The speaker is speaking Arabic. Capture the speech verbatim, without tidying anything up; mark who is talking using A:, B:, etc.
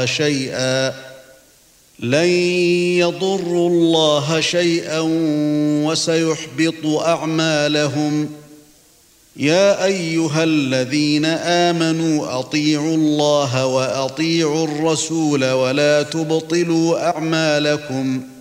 A: شيئا لن يضروا الله شيئا وسيحبط أعمالهم. يا أيها الذين آمنوا أطيعوا الله وأطيعوا الرسول ولا تبطلوا أعمالكم